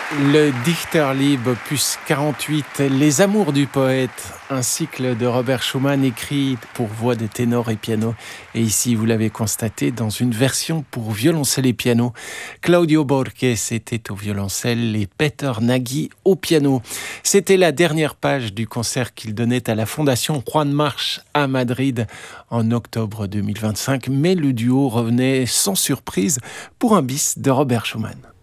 Le Dichterlieb, opus 48, Les Amours du poète, un cycle de Robert Schumann écrit pour voix de ténor et piano. Et ici, vous l'avez constaté, dans une version pour violoncelle et piano. Claudio Borges était au violoncelle et Peter Nagy au piano. C'était la dernière page du concert qu'il donnait à la Fondation Juan March à Madrid en octobre 2025. Mais le duo revenait sans surprise pour un bis de Robert Schumann.